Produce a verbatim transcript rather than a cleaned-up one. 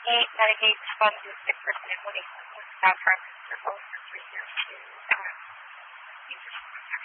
Medicaid, Medicaid funds is six percent when it was down from for both for three years to um,